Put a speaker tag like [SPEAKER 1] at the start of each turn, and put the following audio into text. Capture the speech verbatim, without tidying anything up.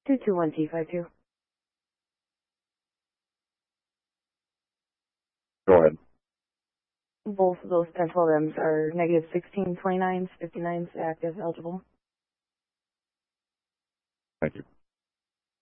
[SPEAKER 1] two two one T five two.
[SPEAKER 2] Go ahead.
[SPEAKER 1] Both of those ten twelve M's are negative sixteen twenty-nines, fifty-nines, active, eligible.
[SPEAKER 2] Thank you.